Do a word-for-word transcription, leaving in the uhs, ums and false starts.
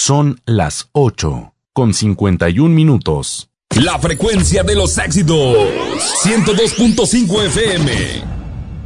Son las ocho con cincuenta y un minutos. La frecuencia de los éxitos. ciento dos punto cinco F M.